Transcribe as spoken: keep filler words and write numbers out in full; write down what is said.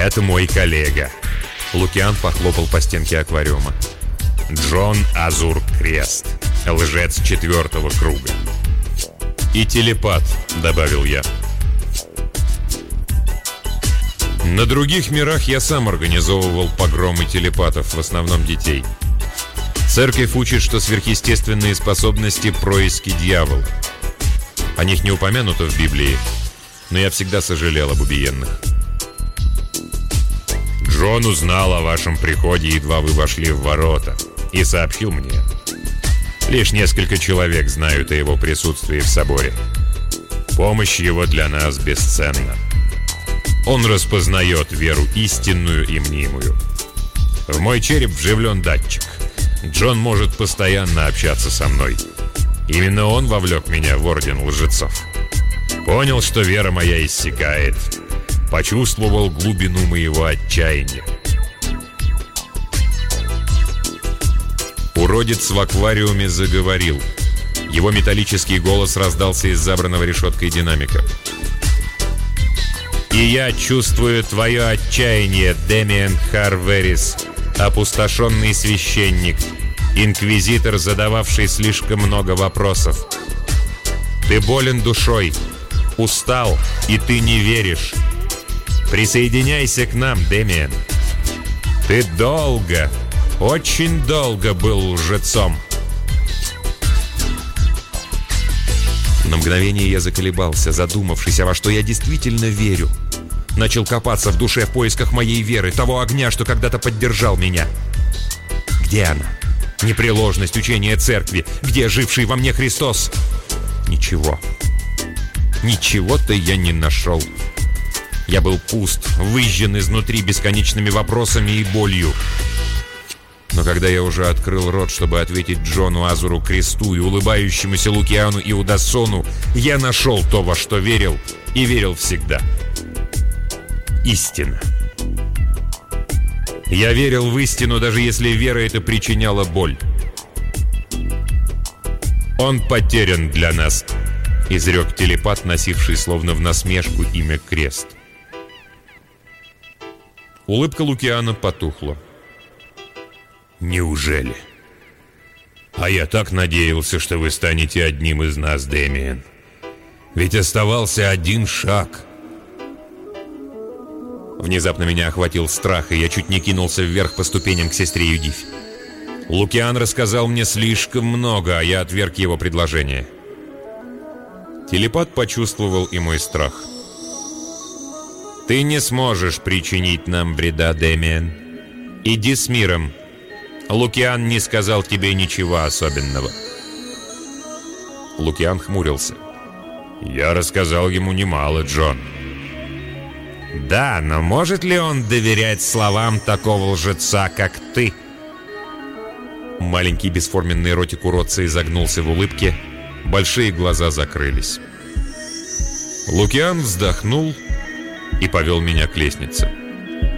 Это мой коллега. Лукиан похлопал по стенке аквариума. Джон Азур Крест, лжец четвертого круга. И телепат, добавил я. На других мирах я сам организовывал погромы телепатов, в основном детей. Церковь учит, что сверхъестественные способности – происки дьявола. О них не упомянуто в Библии, но я всегда сожалел об убиенных. Джон узнал о вашем приходе, едва вы вошли в ворота, и сообщил мне. Лишь несколько человек знают о его присутствии в соборе. Помощь его для нас бесценна. Он распознает веру истинную и мнимую. В мой череп вживлен датчик. Джон может постоянно общаться со мной. Именно он вовлек меня в орден лжецов. Понял, что вера моя иссякает. Почувствовал глубину моего отчаяния. Уродец в аквариуме заговорил. Его металлический голос раздался из забранного решеткой динамика. «И я чувствую твое отчаяние, Демиан Харверис, опустошенный священник, инквизитор, задававший слишком много вопросов. Ты болен душой, устал, и ты не веришь. Присоединяйся к нам, Демиан. Ты долго, очень долго был лжецом». На мгновение я заколебался, задумавшись, а во что я действительно верю. Начал копаться в душе в поисках моей веры, того огня, что когда-то поддержал меня. Где она? Непреложность учения церкви. Где живший во мне Христос? Ничего. Ничего-то я не нашел. Я был пуст, выжжен изнутри бесконечными вопросами и болью. Но когда я уже открыл рот, чтобы ответить Джону Азуру Кресту и улыбающемуся Лукиану Иудасону, я нашел то, во что верил, и верил всегда. Истина. Я верил в истину, даже если вера эта причиняла боль. «Он потерян для нас», — изрек телепат, носивший словно в насмешку имя Крест. Улыбка Лукиана потухла. «Неужели? А я так надеялся, что вы станете одним из нас, Демиан. Ведь оставался один шаг». Внезапно меня охватил страх, и я чуть не кинулся вверх по ступеням к сестре Юдифь. Лукиан рассказал мне слишком много, а я отверг его предложение. Телепат почувствовал и мой страх. «Ты не сможешь причинить нам вреда, Демиан. Иди с миром. Лукиан не сказал тебе ничего особенного». Лукиан хмурился. «Я рассказал ему немало, Джон». «Да, но может ли он доверять словам такого лжеца, как ты?» Маленький бесформенный ротик уродца изогнулся в улыбке, большие глаза закрылись. Лукиан вздохнул и повел меня к лестнице.